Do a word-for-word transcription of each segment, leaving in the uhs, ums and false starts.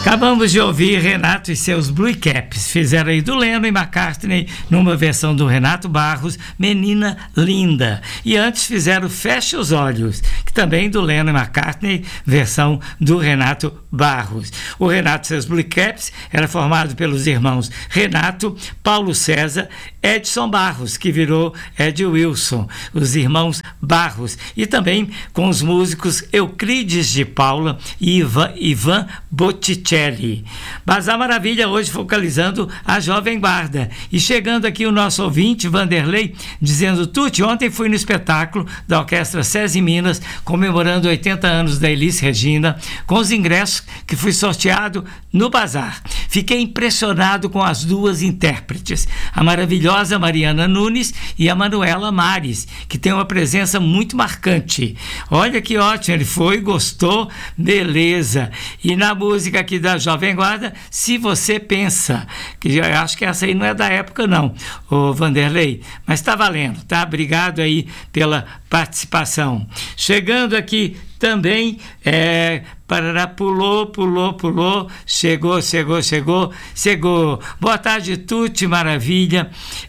Acabamos de ouvir Renato e seus Blue Caps. Fizeram aí do Lennon e McCartney numa versão do Renato Barros, Menina Linda. E antes fizeram Feche os Olhos, que também do Lennon e McCartney, versão do Renato Barros. O Renato e seus Blue Caps era formado pelos irmãos Renato, Paulo César, Edson Barros, que virou Ed Wilson, os irmãos Barros, e também com os músicos Euclides de Paula e Ivan, Ivan Botticelli. Bazar Maravilha hoje focalizando a Jovem Guarda. E chegando aqui o nosso ouvinte, Vanderlei, dizendo: Tuti, ontem fui no espetáculo da Orquestra SESI Minas, comemorando oitenta anos da Elis Regina, com os ingressos que fui sorteado no Bazar. Fiquei impressionado com as duas intérpretes, a maravilhosa Mariana Nunes e a Manuela Mares, que tem uma presença muito marcante. Olha que ótimo, ele foi, gostou, beleza. E na música aqui da Jovem Guarda, Se Você Pensa, que eu acho que essa aí não é da época não, ô Vanderlei, mas tá valendo, tá? Obrigado aí pela participação. Chegando aqui também, é, Parará, pulou, pulou, pulou, chegou, chegou, chegou, chegou. Boa tarde, Tuti, maravilha,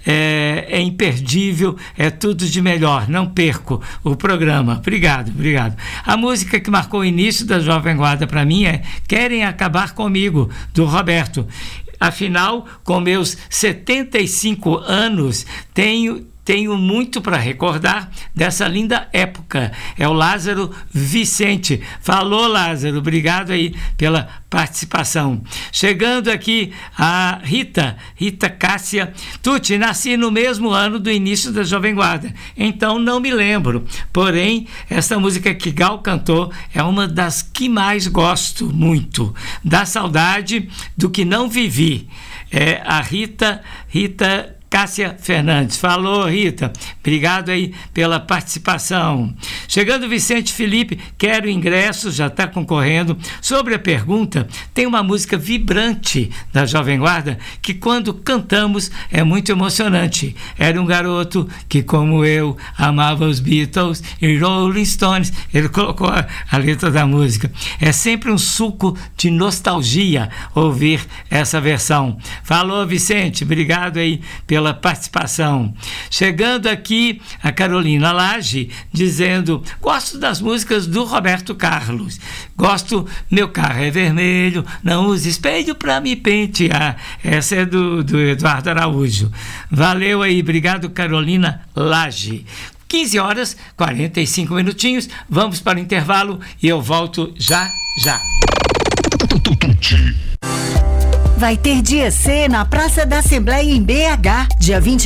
é, é imperdível, é tudo de melhor, não perco o programa. Obrigado, obrigado. A música que marcou o início da Jovem Guarda para mim é Querem Acabar Comigo, do Roberto. Afinal, com meus setenta e cinco anos, tenho... Tenho muito para recordar dessa linda época. É o Lázaro Vicente. Falou, Lázaro, obrigado aí pela participação. Chegando aqui a Rita, Rita Cássia. Tuti, nasci no mesmo ano do início da Jovem Guarda, então não me lembro. Porém, essa música que Gal cantou é uma das que mais gosto muito. Da saudade do que não vivi. É a Rita, Rita Cássia Fernandes. Falou, Rita. Obrigado aí pela participação. Chegando Vicente Felipe, quero ingressos, já está concorrendo. Sobre a pergunta, tem uma música vibrante da Jovem Guarda que quando cantamos é muito emocionante. Era um garoto que, como eu, amava os Beatles e Rolling Stones. Ele colocou a, a letra da música. É sempre um suco de nostalgia ouvir essa versão. Falou, Vicente. Obrigado aí pela participação. Chegando aqui a Carolina Lage, dizendo: gosto das músicas do Roberto Carlos. Gosto, meu carro é vermelho, não use espelho para me pentear. Essa é do, do Eduardo Araújo. Valeu aí, obrigado, Carolina Lage. quinze horas e quarenta e cinco minutinhos, vamos para o intervalo e eu volto já, já. Vai ter dia C na Praça da Assembleia em B H, dia vinte